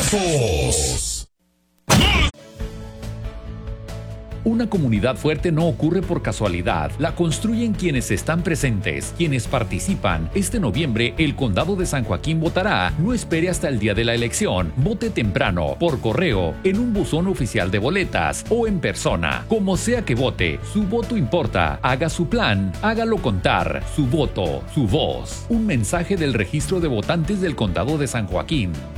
Datos. Una comunidad fuerte no ocurre por casualidad, la construyen quienes están presentes, quienes participan. Este noviembre, el Condado de San Joaquín votará. No espere hasta el día de la elección. Vote temprano, por correo, en un buzón oficial de boletas o en persona. Como sea que vote, su voto importa. Haga su plan, hágalo contar. Su voto, su voz. Un mensaje del Registro de Votantes del Condado de San Joaquín.